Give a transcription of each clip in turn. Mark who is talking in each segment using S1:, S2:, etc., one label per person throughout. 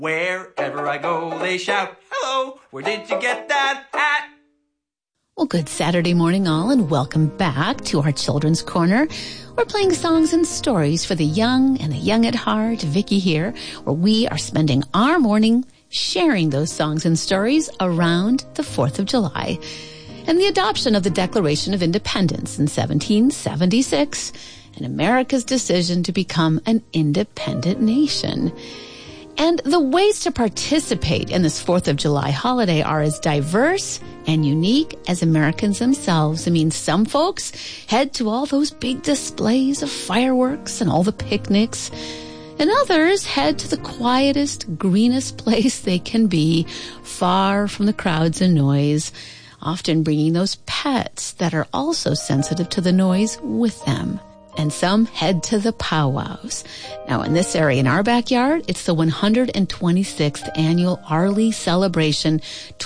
S1: Wherever I go, they shout, hello, where did you get that hat?
S2: Well, good Saturday morning, all, and welcome back to our Children's Corner. We're playing songs and stories for the young and the young at heart. Vicky here, where we are spending our morning sharing those songs and stories around the 4th of July and the adoption of the Declaration of Independence in 1776 and America's decision to become an independent nation. And the ways to participate in this 4th of July holiday are as diverse and unique as Americans themselves. I mean, some folks head to all those big displays of fireworks and all the picnics, and others head to the quietest, greenest place they can be, far from the crowds and noise, often bringing those pets that are also sensitive to the noise with them. And some head to the powwows. Now, in this area in our backyard, it's the 126th annual Arley Celebration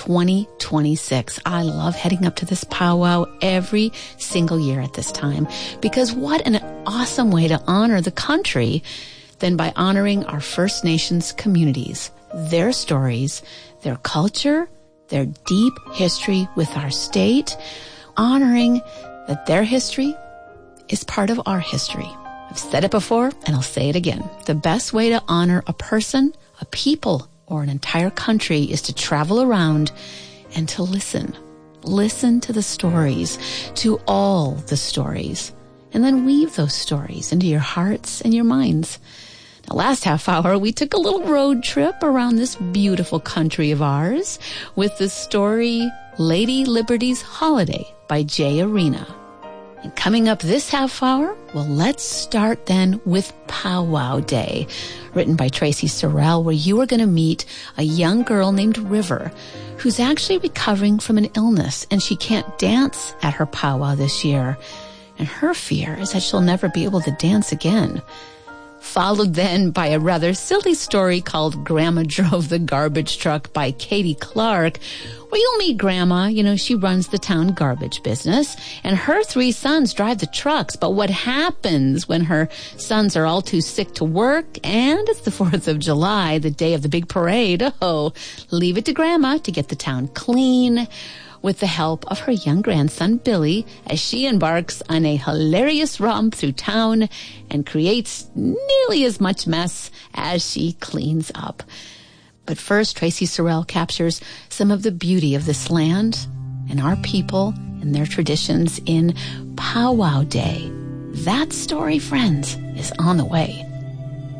S2: 2026. I love heading up to this powwow every single year at this time, because what an awesome way to honor the country than by honoring our First Nations communities, their stories, their culture, their deep history with our state, honoring that their history is part of our history. I've said it before, and I'll say it again. The best way to honor a person, a people, or an entire country is to travel around and to listen. Listen to the stories, to all the stories, and then weave those stories into your hearts and your minds. Now, last half hour, we took a little road trip around this beautiful country of ours with the story Lady Liberty's Holiday by Jay Arena. And coming up this half hour, well, let's start then with Powwow Day, written by Tracy Sorrell, where you are going to meet a young girl named River, who's actually recovering from an illness, and she can't dance at her powwow this year. And her fear is that she'll never be able to dance again. Followed then by a rather silly story called Grandma Drove the Garbage Truck by Katie Clark, where you'll meet Grandma. You know, she runs the town garbage business, and her 3 sons drive the trucks. But what happens when her sons are all too sick to work, and it's the 4th of July, the day of the big parade? Oh, leave it to Grandma to get the town clean, with the help of her young grandson, Billy, as she embarks on a hilarious romp through town and creates nearly as much mess as she cleans up. But first, Tracy Sorrell captures some of the beauty of this land and our people and their traditions in Powwow Day. That story, friends, is on the way.